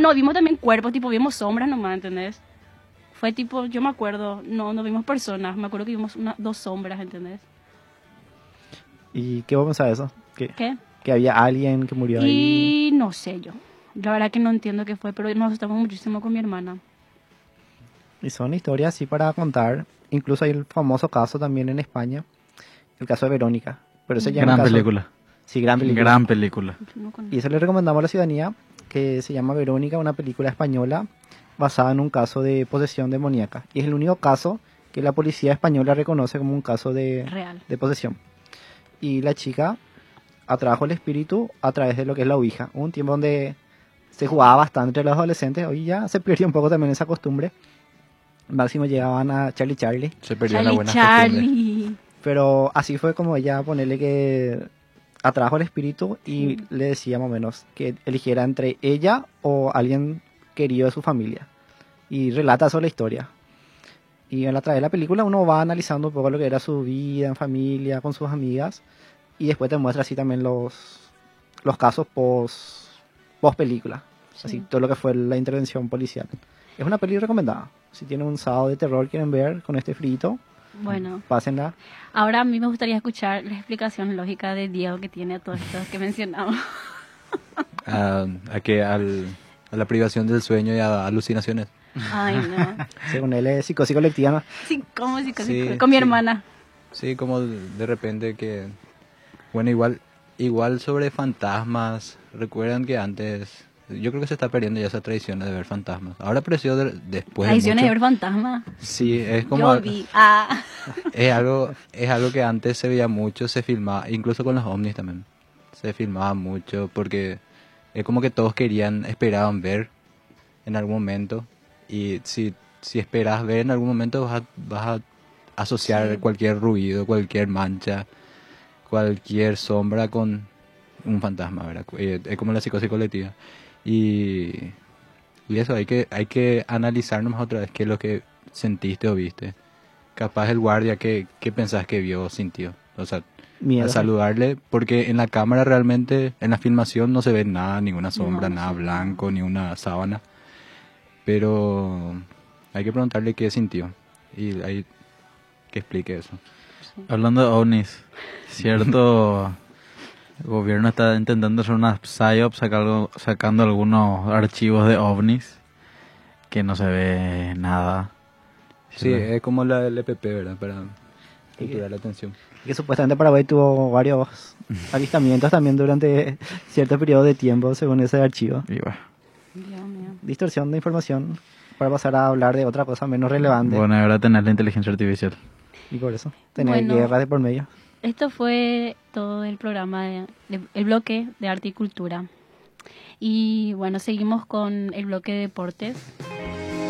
no vimos también cuerpos, tipo vimos sombras nomás, ¿entendés? Fue tipo, yo me acuerdo, no vimos personas, me acuerdo que vimos dos sombras, ¿entendés? ¿Y qué vos pensás de eso? ¿Qué? Que había alguien que murió ahí. Y no sé yo. La verdad que no entiendo qué fue, pero nos asustamos muchísimo con mi hermana. Y son historias así para contar. Incluso hay el famoso caso también en España, el caso de Verónica. Pero ese ya es un Gran caso... película. Sí, gran película. Gran película. Yo no conozco. Y eso le recomendamos a la ciudadanía, que se llama Verónica, una película española basada en un caso de posesión demoníaca. Y es el único caso que la policía española reconoce como un caso Real. de posesión. Y la chica atrajo el espíritu a través de lo que es la ouija. Hubo un tiempo donde se jugaba bastante entre los adolescentes. Hoy ya se perdió un poco también esa costumbre. Máximo llegaban a Charlie. Se perdió la buena costumbre. Charlie. Pero así fue como ella, ponerle que atrajo el espíritu y Sí. le decía más o menos que eligiera entre ella o alguien querido de su familia. Y relata sobre la historia. Y a través de la película uno va analizando un poco lo que era su vida en familia, con sus amigas. Y después te muestra así también los casos post película. Sí. Así todo lo que fue la intervención policial. Es una peli recomendada. Si tienen un sábado de terror quieren ver con este frito, Bueno, pásenla. ahora a mí me gustaría escuchar la explicación lógica de Diego que tiene a todos estos que mencionamos. A la privación del sueño y a alucinaciones. Ay, no. Según él es psicosis colectiva, ¿no? Sí, ¿cómo? Sí, Sí, con mi sí. hermana. Sí, como de repente que... Bueno, igual sobre fantasmas. Recuerdan que antes... Yo creo que se está perdiendo ya esa tradición de ver fantasmas. Ahora apareció después de Tradiciones de mucho. ver fantasmas. Sí, es como... Yo vi. Ah. Es algo que antes se veía mucho, se filmaba, incluso con los ovnis también. Se filmaba mucho porque es como que todos esperaban ver en algún momento. Y si esperas ver en algún momento vas a asociar Sí. cualquier ruido, cualquier mancha, cualquier sombra con un fantasma, ¿verdad? Es como la psicosis colectiva. Y eso hay que analizar nomás otra vez qué es lo que sentiste o viste. Capaz el guardia, ¿qué pensás que vio o sintió? O sea, Miedo. al saludarle, porque en la cámara realmente, en la filmación no se ve nada, ninguna sombra, No, nada sí. blanco, ni una sábana. Pero hay que preguntarle qué sintió y hay que explique eso. Hablando de ovnis, cierto, el gobierno está intentando hacer una PSYOP sacando algunos archivos de ovnis que no se ve nada. Sí, es como la LPP, ¿verdad? Para capturar la atención. Que supuestamente Paraguay tuvo varios avistamientos también durante cierto periodo de tiempo, según ese archivo. Y bueno, Dios mío. Distorsión de información para pasar a hablar de otra cosa menos relevante. bueno, ahora tener la inteligencia artificial. Y por eso, tener Bueno. guerra de por medio. Esto fue todo el programa, el bloque de arte y cultura. Y bueno, seguimos con el bloque de deportes.